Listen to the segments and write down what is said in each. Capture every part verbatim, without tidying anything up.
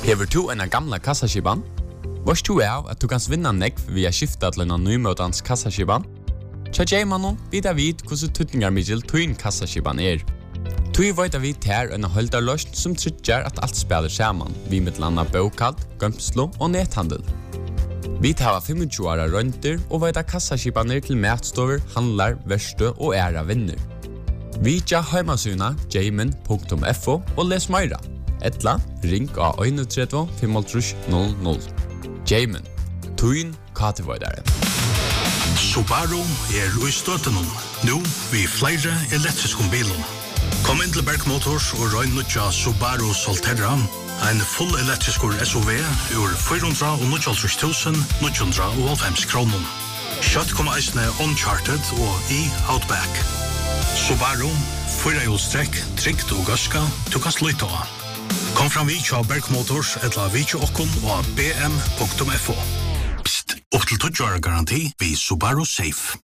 Hever du en gamla kassaskiban? Vars du er at du kan vinna nekv via skifta til en nymøtans kassaskiban? Tja Jaimanon vidar vid hvordan tutningar middel tuin kassaskiban er. Tui vita vi ter en holdarløsn som tryggjar at alt spelar saman, vi med landa bokald, gømslo og nethandel. Vi tar tjuefem åra rønter og vita kassaskibaner til matstover, handlar, verste og æra vinner. Vi tja heimasuna jaimen punktum f o og les meira. Etla, ring av tre ett fem null null. Jaimen, tuin katevoidare. Subaru er i støtten nå vi flere elektriske biler. Kom inn til Berg Motors og røy nødja Subaru Solterra, en full elektrisk S U V ur fire hundre og nittiåtte tusen ni hundre og halvfems kroner. Kjøtt kom eisne Uncharted og i Outback. Subaru, fire hjulstrekk, trygt og gaska, du kan slutte av. Kom fram vi til Berg Motors etla vi til okkon og b m punktum f o. Psst, opp til tolv år garanti vi Subaru Safe.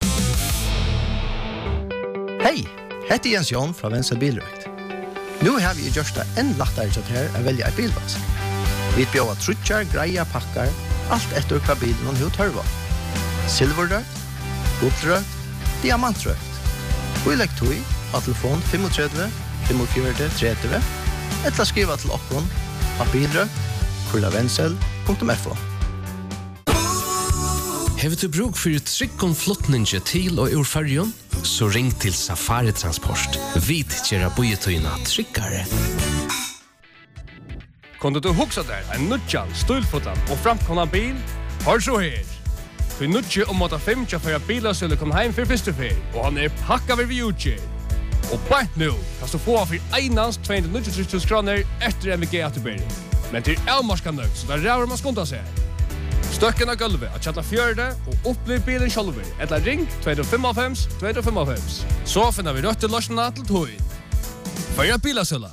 Hei, hette Jens Jon fra Venstre Bilrøkt. Nå har vi gjort det enn lettere til her å velge en bilvask. Vi bjør trutjar, greia, pakkar, alt etter hva bilen og hva tørva. Silverrøkt, guldrøkt, diamantrøkt. Vi legger tog av telefon tre fem fem fire tre tre eller skriva til okkon av bilrøkt, kurlavensel punktum f o. Hever du bruk for tryggom flottninge til og ur ferjon? Så ring til Safari Transport. Vit kjera bojetøyna tryggare. Kunde du huxa der en nudjan, stulfotan og framkomna bil? Hør så her. Vi nudje om at fem tjafæra bilar skulle komme heim for første fer, og han er pakka ved vi utgjør. Og bare nå kan du få for einans to hundre og nittiotre tusen kroner etter M V G-atterbering. Men til elmarska nøgt, så der ræver man skunda seg. Støkken av gulvet at kjalla fjørde og opplev bilen sjálfur. Eller ring to fem fem to fem fem. Så finner vi røtte løsene til tog. Førja bilasølla.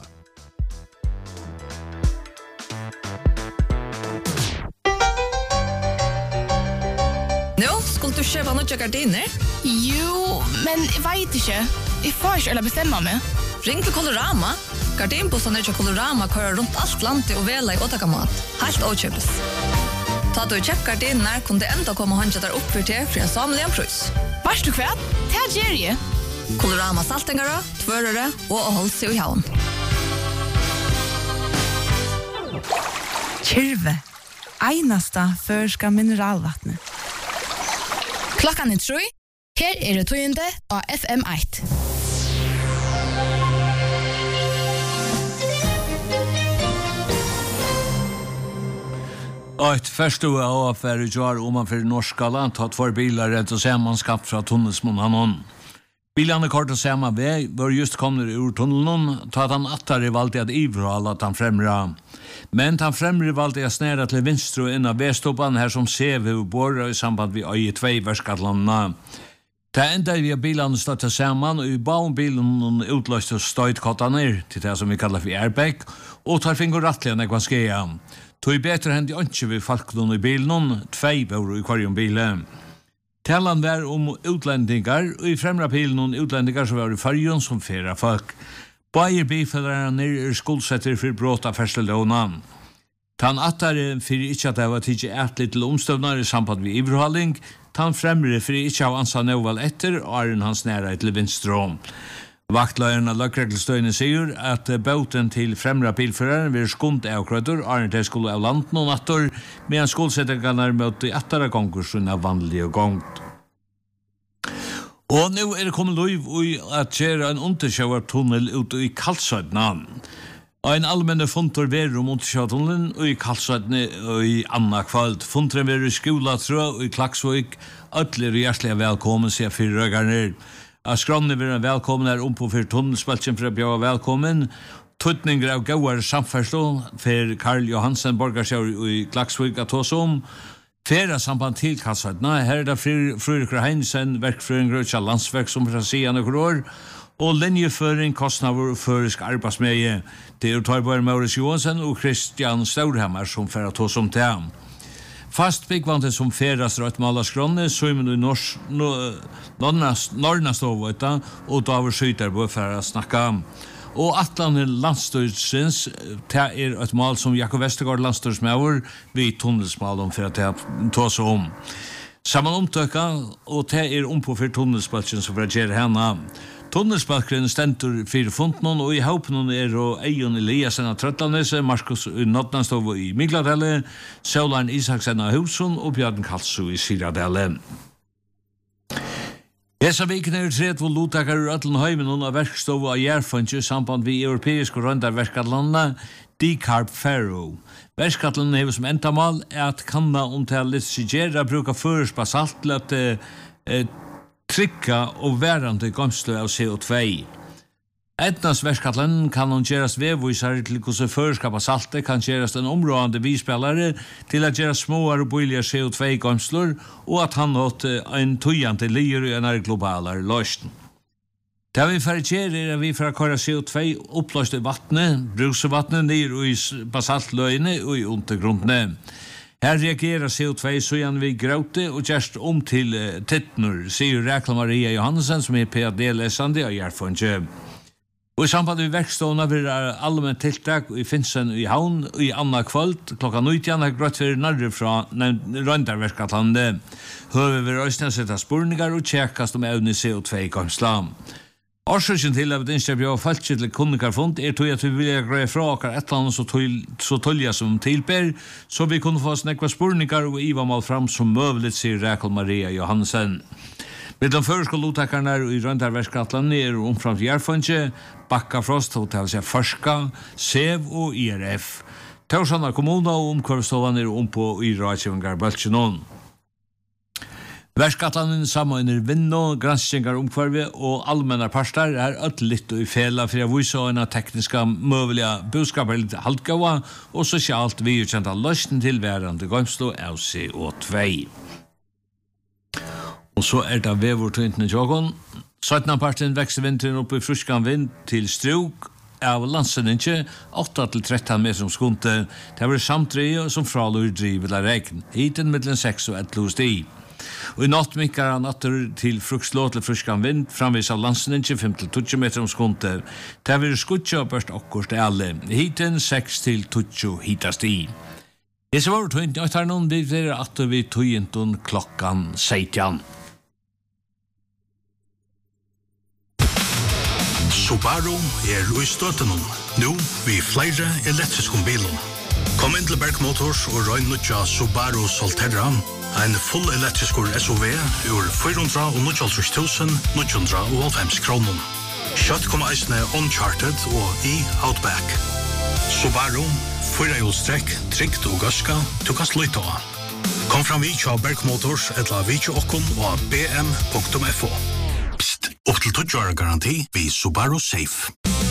Nå, skulle du kjøpe noe gardiner? Jo, men jeg vet ikke. Jeg får ikke eller bestemme meg. Ring til Colorama. Gardinbossene til Colorama kører rundt alt landet og vela i åtakamat. Helt åkjøpes. Ta du kjøpt gardiner, kunne det enda komme håndja der opp for til for en samlig en prøys. Varst du hva? Det er Jerry. Colorama saltengere, tvørere og å holde seg i havn. Kyrve. Einasta førska mineralvattnet. Klokkan er tre. Her er det tøyende av F M ett. Ett första av affär i jar om man för norska land har två bilar rätt och sammanskapt från tunnelsmon han. Bilarna kort och samma väg var just kommer ur tunneln ta att han attar i valde att ivra att han främra. Men han främre valde att snära till vänster in av västoppan här som ser vi borra i samband med I två värskatlanna. Ta enda vi bilarna starta samman och i baumbilen utlöste stödkotta ner till det som vi kallar för airbag och tar finger rattliga när man ska ja. Tog bättre hänt inte vi falknon i bilen, två var i kvarjon bilen. Talan var om utländingar och i främra bilen utländingar som var i färjon som färra folk. Bayer bifällarna ner skuldsätter för brott av färstelånan. Tan attare för inte att det var tidsi ätligt till omstövnar i samband med iverhålling, tan främre för inte av ansa nåval etter och är hans nära till vinstrom. Vaktløyerne av løkregelstøyene sier at båten til fremre bilføreren vil skund av krødder, Arne til skole av landen og natter, medan skolesettingene møter etter konkursen av vanlige gongt. Og nå er det kommet lov i at gjøre en undersjøvertunnel ute i Kalsøyden. Og en allmenne funter ver om undersjøvertunnelen og i Kalsøyden og i Anna kvöld. Funteren ver i Skolatrø og i Klaksvøk. Øtler hjertelig velkommen, sier fire røgerne. Av skrånne vil en velkommen her om på for tunnelspelsen for å bjøre velkommen. Tøtninger av gauere samferdsel for Karl Johansen, borgarsjøver i Klaksvøk at hos om. Færa samband til Kalsøyden. Her er det Frøyrekre Heinsen, verkføringer og landsverk som fra siden av år. Og linjeføring, kostnader og førisk arbeidsmeie. Det er Torbjørn Maurits Johansen og Christian Staurhammer som færa hos om til ham. Fast byggvandet som færas rødt malaskrone, Søymen i Norrnastov, og Davor Skyterbo for å snakke. Og Atlan landstøysens, det er et mål som Jakob Vestergaard landstøysmøver, vi tunnelsmål om for at det tar seg om. Saman omtøkka, og det er om på for tunnelspalken som reagerer henne. Tunnelspalken stendur fyrir fundnon, og i haupen er og Eion Eliasen av Trøtlanese, Markus Notnanstov i Migladelle, Saulan Isaksen av Husson og Bjørn Kalsu i Syradelle. Esa viken er tret hvor lotakar ur ötlen heimen av verkstov av Gjerfundsju samband vi europeisk og røndarverkatlandet Decarb Ferro. Verkatlandet hever som endamal er at kanna om til litigera bruka føres basalt til at eh, trykka og værande gamslu av C O två. Etnas verkatlan kan hon gerast vevvisar til hvordan føreskap av salte kan gerast en områdande bispelare til at gerast småar og bøyliga C O två gamslur og at han hatt en tøyante lir i en globalar løsten. Det vi fergerer er at vi for å køyre C O två oppløst i vattnet, bruksevattnet nir og i basaltløyene og i undergrunnene. Her reagerar C O två søyan vi gråte og gjerst om til uh, tittnur, sier Rekla Maria Johansen som er P A D-lesande av Gjerfundsju. Og i samband med verkstående vil det allmenn tiltak i Finsen i Havn og i Anna kvöld klokka nitton har grøtt for narre fra Røndarverkatlandet. Høver vi røysene sette spurningar og tjekkast om evne C O två gamslam. Årsøkjen til at innskjøp av falskjøtlig kunnikarfond er tog at vi vil greie fra akkur et eller annet så, så tølja som tilber, så vi kunne få snekva spurningar og iva mal fram som møvlet, sier Rekla Maria Johansen. Med de føreskolotakerne i Røndarverkatlandet er omframt Gjerfundsju, Bakkafrost, Hotel seg Farska, Sev og I R F. Tausanna kommuna og omkvarvstålene er om på i Rajkjevangar Bøltsjenon. Verkatlandet sammenligner vinno, granskjengar omkvarve og allmennar parstar er öll litt og i fela for å vise en tekniska møvelige budskaper litt haltgawa og sosialt vidkjenta løsning til værende gamslo av C O två. Og så er det vevurtøyntene tjågon. syttenparten vekser vinteren opp i fruskan vind til struk av landsenninje, åtta til tretton meter om skunte. Det var samtreie som fralur drivet av regn, hiten mellom seks og elleve sti. Og i natt minkar han atter til frukslå til fruskan vind, framvis av landsenninje fem til tjueto meter om skunte. Det var skutja og børst okkurst alle, hiten seks til tjueto hitast i. Ese var tøynt nøyt her noen, vi er atter vi tøyntun klokkan sytten. Subaru er i støttenon, nu vi flere elektriske bilen. Kom inn til Berg Motors og røy nødja Subaru Solterra, en full elektrisk S U V ur fire hundre nittiåtte tusen ni hundre halvfems kroner. Kjøtt kommer eisne Uncharted og i Outback. Subaru, fire hjulstrekk, trygt og gaska, du kan sløyta av. Kom fram vi tja Berg Motors etla vi tja okkon og b m punktum f o. Psst, opp til tjueto år garanti vi Subaru Safe.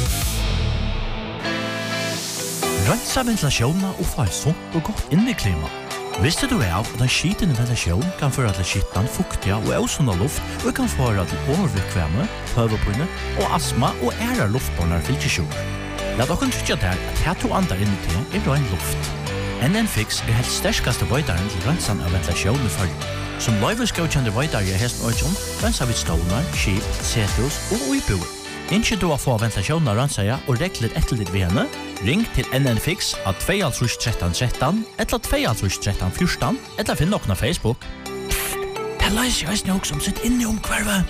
Rønsa ventilasjonen og få et sunt og godt inneklima. Visste du av at en skitende ventilasjon kan føre til skittan, fuktiga og ausunda luft og kan føre til overvikvemme, høvepune og astma og æra luftbornar fylkesjord. Lat okken tryggja der at her to andar inni til er rein luft. N N Fix er helt sterskaste vøydaren til rønsan av ventilasjon i følge. Som løyveskjøkjende vøydar i hesten øyjon, rønsa vid stålar, skip, setrus og uibuer. Innskje du å få ventilasjonen av rønsaja og regler etter ditt ved henne, ring til N N Fix av to tre tre tre tre eller to tre tre tre fjorten eller finn noen av Facebook. Pff, det løser jeg også som sitt inne i omkvarvet.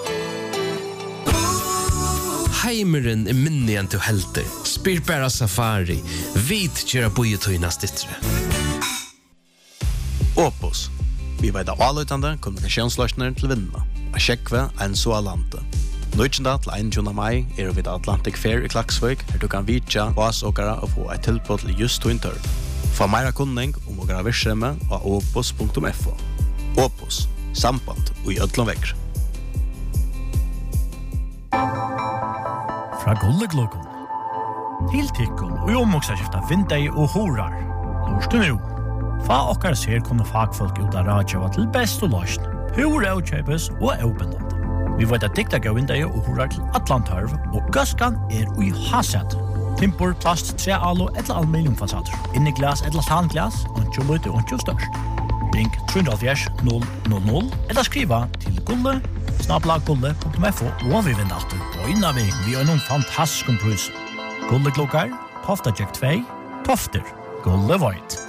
Heimeren er minnigjen til helter. Spyr bæra safari. Vit kjera bojetøyna stittre. Opus. Vi vet av avløytande kommunikasjonsløsner til vinnene. A sjekve en så alante. Nøytjenda til einogtjúgunda mai er vi Atlantic Fair i Klaksvik, her du kan vitja oss åkara og få et tilbud til just to tørr. Få meira kunning om åkara virksomhet av opus punktum f o. Opus. Samband og i ødlom vekk. Fra Gulleglokon. Tiltikkun og omoksaskifta vindei og horar. Lorstu nu. Fa okkar ser kunne fagfolk ut av radio til best og løsn. Hur avkjøpes og avbindende. Vi vet at dikta gav vindei og horar til Atlantarv, og gaskan er ui hasset. Timpor, plast, tre alo eller aluminiumfasader. Inni glas eller tanglas, ontjo løyte ontjo størst. Ring tre null null null eller skriva til gulle snabla gulle punktum f o og vi vinner alltid bøyna vi vi har noen fantastisk prus. Gulle klokkar, Tofta Jack två, Tofter, Gulle Void.